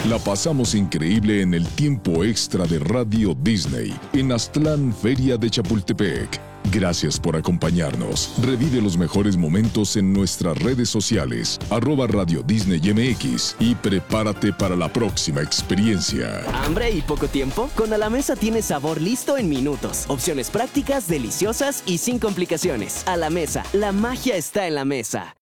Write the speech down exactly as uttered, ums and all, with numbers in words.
La pasamos increíble en el tiempo extra de Radio Disney en Aztlán, Feria de Chapultepec. Gracias por acompañarnos. Revive los mejores momentos en nuestras redes sociales, arroba Radio Disney M X, y prepárate para la próxima experiencia. ¿Hambre y poco tiempo? Con A la Mesa tienes sabor listo en minutos. Opciones prácticas, deliciosas y sin complicaciones. A la Mesa, la magia está en la mesa.